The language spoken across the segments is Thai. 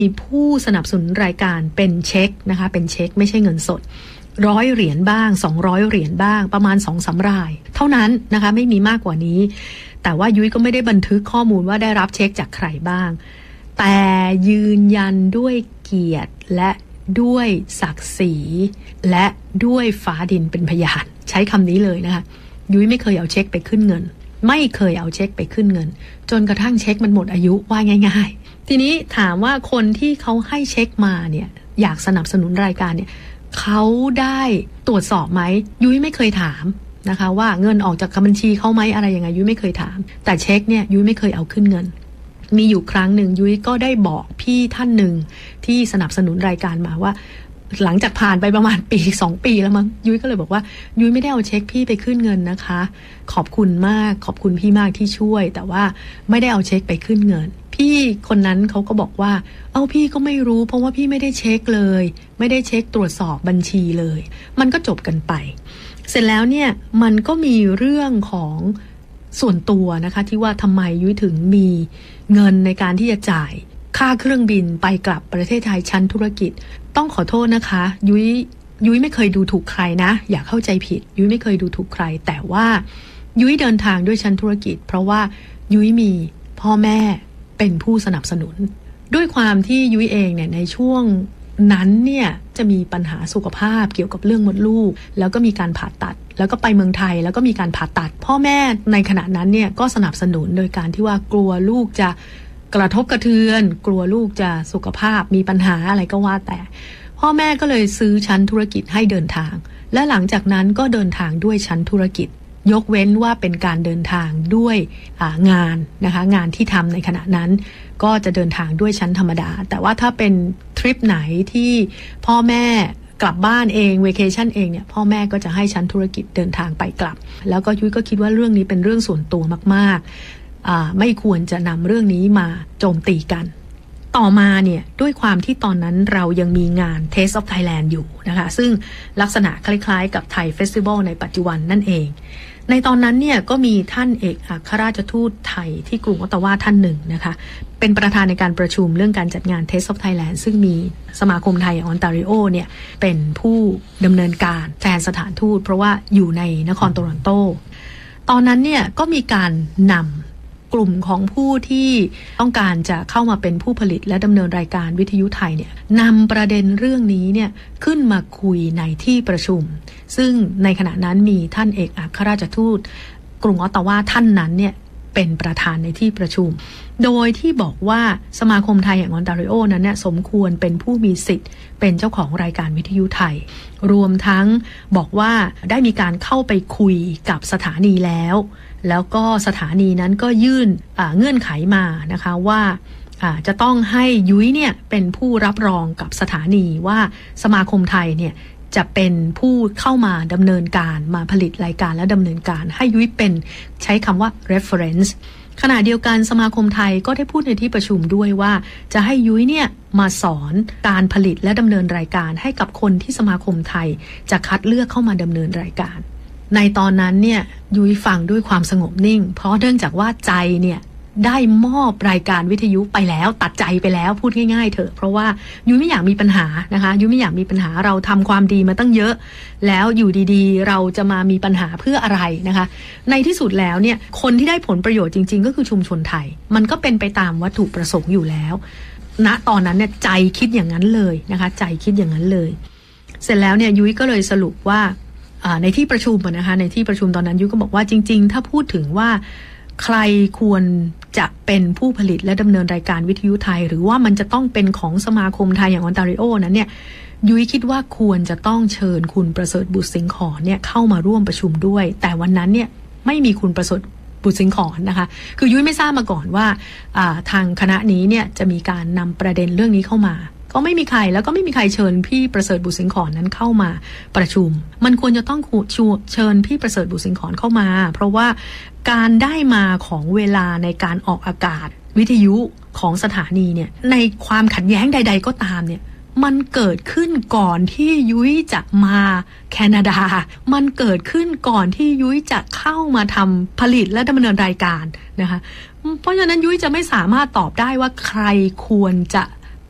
มีผู้สนับสนุนรายการเป็นเช็คนะคะเป็นเช็คไม่ใช่เงินสด100 เหรียญบ้าง200 เหรียญบ้างประมาณ 2-3 รายเท่านั้นนะคะไม่มีมากกว่านี้แต่ว่ายุ้ยก็ไม่ได้บันทึกข้อมูลว่าได้รับเช็คจากใครบ้างแต่ยืนยันด้วยเกียรติและด้วยศักดิ์ศรีและด้วยฟ้าดินเป็นพยานใช้คำนี้เลยนะคะยุ้ยไม่เคยเอาเช็คไปขึ้นเงินไม่เคยเอาเช็คไปขึ้นเงินจนกระทั่งเช็คมันหมดอายุว่าง่ายๆทีนี้ถามว่าคนที่เขาให้เช็คมาเนี่ยอยากสนับสนุนรายการเนี่ยเขาได้ตรวจสอบไหมยุ้ยไม่เคยถามนะคะว่าเงินออกจากบัญชีเขาไหมอะไรยังไงยุ้ยไม่เคยถามแต่เช็คเนี่ยยุ้ยไม่เคยเอาขึ้นเงินมีอยู่ครั้งหนึ่งยุ้ยก็ได้บอกพี่ท่านหนึ่งที่สนับสนุนรายการมาว่าหลังจากผ่านไปประมาณปี 2 ปีแล้วมั้งยุ้ยก็เลยบอกว่ายุ้ยไม่ได้เอาเช็คพี่ไปขึ้นเงินนะคะขอบคุณมากขอบคุณพี่มากที่ช่วยแต่ว่าไม่ได้เอาเช็คไปขึ้นเงินพี่คนนั้นเขาก็บอกว่าพี่ก็ไม่รู้เพราะว่าพี่ไม่ได้เช็คเลยไม่ได้เช็คตรวจสอบบัญชีเลยมันก็จบกันไปเสร็จแล้วเนี่ยมันก็มีเรื่องของส่วนตัวนะคะที่ว่าทำไมยุ้ยถึงมีเงินในการที่จะจ่ายค่าเครื่องบินไปกลับประเทศไทยชั้นธุรกิจต้องขอโทษนะคะยุ้ยไม่เคยดูถูกใครนะอย่าเข้าใจผิดยุ้ยไม่เคยดูถูกใครแต่ว่ายุ้ยเดินทางด้วยชั้นธุรกิจเพราะว่ายุ้ยมีพ่อแม่เป็นผู้สนับสนุนด้วยความที่ยุ้ยเองเนี่ยในช่วงนั้นเนี่ยจะมีปัญหาสุขภาพเกี่ยวกับเรื่องมดลูกแล้วก็มีการผ่าตัดแล้วก็ไปเมืองไทยแล้วก็มีการผ่าตัดพ่อแม่ในขณะนั้นเนี่ยก็สนับสนุนโดยการที่ว่ากลัวลูกจะกระทบกระเทือนกลัวลูกจะสุขภาพมีปัญหาอะไรก็ว่าแต่พ่อแม่ก็เลยซื้อชั้นธุรกิจให้เดินทางและหลังจากนั้นก็เดินทางด้วยชั้นธุรกิจยกเว้นว่าเป็นการเดินทางด้วยงานนะคะงานที่ทำในขณะนั้นก็จะเดินทางด้วยชั้นธรรมดาแต่ว่าถ้าเป็นทริปไหนที่พ่อแม่กลับบ้านเองเวเคชั่นเองเนี่ยพ่อแม่ก็จะให้ชั้นธุรกิจเดินทางไปกลับแล้วก็ยุ้ยก็คิดว่าเรื่องนี้เป็นเรื่องส่วนตัวมากๆไม่ควรจะนำเรื่องนี้มาโจมตีกันต่อมาเนี่ยด้วยความที่ตอนนั้นเรายังมีงาน Taste of Thailand อยู่นะคะซึ่งลักษณะคล้ายๆกับไทยเฟสติวัลในปัจจุบันนั่นเองในตอนนั้นเนี่ยก็มีท่านเอกอัครราชทูตไทยที่กรุงออตตาวาท่านหนึ่งนะคะเป็นประธานในการประชุมเรื่องการจัดงาน Taste of Thailand ซึ่งมีสมาคมไทยออนตาริโอเนี่ยเป็นผู้ดำเนินการแทนสถานทูตเพราะว่าอยู่ในนครโตรอนโตตอนนั้นเนี่ยก็มีการนำกลุ่มของผู้ที่ต้องการจะเข้ามาเป็นผู้ผลิตและดำเนินรายการวิทยุไทยเนี่ยนำประเด็นเรื่องนี้เนี่ยขึ้นมาคุยในที่ประชุมซึ่งในขณะนั้นมีท่านเอกอัครราชทูตกรุงออตตาวาท่านนั้นเนี่ยเป็นประธานในที่ประชุมโดยที่บอกว่าสมาคมไทยแห่งออนตาริโอนั้นเนี่ยสมควรเป็นผู้มีสิทธิ์เป็นเจ้าของรายการวิทยุไทยรวมทั้งบอกว่าได้มีการเข้าไปคุยกับสถานีแล้วก็สถานีนั้นก็ยื่นเงื่อนไขมานะคะว่าจะต้องให้ยุ้ยเนี่ยเป็นผู้รับรองกับสถานีว่าสมาคมไทยเนี่ยจะเป็นผู้เข้ามาดำเนินการมาผลิตรายการและดำเนินการให้ยุ้ยเป็นใช้คำว่า reference ขณะเดียวกันสมาคมไทยก็ได้พูดในที่ประชุมด้วยว่าจะให้ยุ้ยเนี่ยมาสอนการผลิตและดำเนินรายการให้กับคนที่สมาคมไทยจะคัดเลือกเข้ามาดำเนินรายการในตอนนั้นเนี่ยยุ้ยฟังด้วยความสงบนิ่งเพราะเนื่องจากว่าใจเนี่ยได้มอบรายการวิทยุไปแล้วตัดใจไปแล้วพูดง่ายๆเถอะเพราะว่ายุ้ยไม่อยากมีปัญหานะคะยุ้ยไม่อยากมีปัญหาเราทำความดีมาตั้งเยอะแล้วอยู่ดีๆเราจะมามีปัญหาเพื่ออะไรนะคะในที่สุดแล้วเนี่ยคนที่ได้ผลประโยชน์จริงๆก็คือชุมชนไทยมันก็เป็นไปตามวัตถุประสงค์อยู่แล้วณตอนนั้นเนี่ยใจคิดอย่างนั้นเลยนะคะใจคิดอย่างนั้นเลยเสร็จแล้วเนี่ยยุ้ยก็เลยสรุปว่าในที่ประชุมนะคะในที่ประชุมตอนนั้นยุ้ยก็บอกว่าจริงๆถ้าพูดถึงว่าใครควรจะเป็นผู้ผลิตและดำเนินรายการวิทยุไทยหรือว่ามันจะต้องเป็นของสมาคมไทยอย่างออนตาริโอนั้นเนี่ยยุ้ยคิดว่าควรจะต้องเชิญคุณประเสริฐบุตรสิงห์ขอนเนี่ยเข้ามาร่วมประชุมด้วยแต่วันนั้นเนี่ยไม่มีคุณประเสริฐบุตรสิงห์ขอนนะคะคือยุ้ยไม่ทราบมาก่อนว่าทางคณะนี้เนี่ยจะมีการนำประเด็นเรื่องนี้เข้ามาก็ไม่มีใครแล้วก็ไม่มีใครเชิญพี่ประเสริฐบุตรสิงห์ขอนนั้นเข้ามาประชุมมันควรจะต้องเชิญพี่ประเสริฐบุตรสิงห์ขอนเข้ามาเพราะว่าการได้มาของเวลาในการออกอากาศวิทยุของสถานีเนี่ยในความขัดแย้งใดๆก็ตามเนี่ยมันเกิดขึ้นก่อนที่ยุ้ยจะมาแคนาดามันเกิดขึ้นก่อนที่ยุ้ยจะเข้ามาทำผลิตและดำเนินรายการนะคะเพราะฉะนั้นยุ้ยจะไม่สามารถตอบได้ว่าใครควรจะ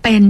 เป็น